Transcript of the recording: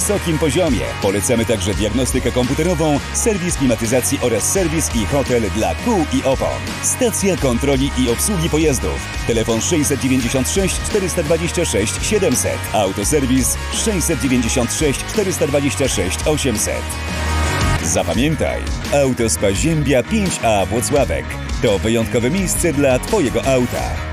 wysokim poziomie. Polecamy także diagnostykę komputerową, serwis klimatyzacji oraz serwis i hotel dla kół i opon. Stacja kontroli i obsługi pojazdów. Telefon 696 426 700. Autoserwis 696 426 800. Zapamiętaj, Autospa Ziębia 5A Włocławek to wyjątkowe miejsce dla Twojego auta.